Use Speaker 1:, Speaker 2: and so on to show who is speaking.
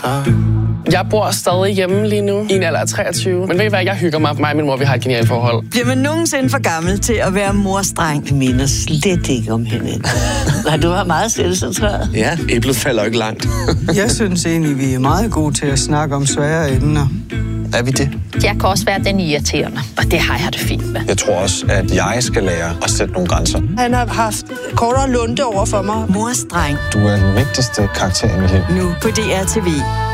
Speaker 1: Jeg bor stadig hjemme lige nu, i en alder af 23. Men ved I hvad, jeg hygger mig. Mig og min mor, vi har et genialt forhold.
Speaker 2: Bliver man nogensinde for gammel til at være morstreng?
Speaker 3: Jeg minder slet ikke om hinanden. Har du været meget selvcentreret?
Speaker 4: Ja, æblet falder ikke langt.
Speaker 5: Jeg synes egentlig, vi er meget gode til at snakke om svære emner.
Speaker 4: Er vi det?
Speaker 6: Jeg kan også være den irriterende, og det har jeg det fint med.
Speaker 4: Jeg tror også, at jeg skal lære at sætte nogle grænser.
Speaker 7: Han har haft kortere lunte over for mig.
Speaker 2: Morstreng.
Speaker 4: Du er den vigtigste karakter i mit liv.
Speaker 2: Nu på DR TV.